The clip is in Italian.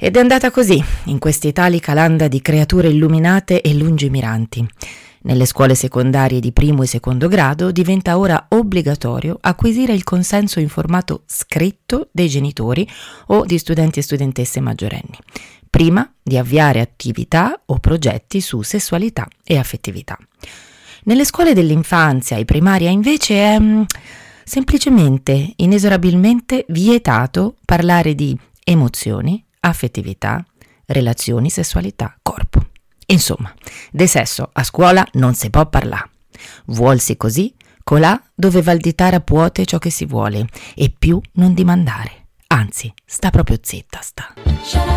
Ed è andata così, in quest'italica landa di creature illuminate e lungimiranti. Nelle scuole secondarie di primo e secondo grado diventa ora obbligatorio acquisire il consenso informato scritto dei genitori o di studenti e studentesse maggiorenni, prima di avviare attività o progetti su sessualità e affettività. Nelle scuole dell'infanzia e primaria invece è semplicemente, inesorabilmente vietato parlare di emozioni, affettività, relazioni, sessualità, corpo. Insomma, de sesso a scuola non si può parlare. Vuolsi così, colà dove Valditara puote ciò che si vuole e più non dimandare. Anzi, sta proprio zitta sta.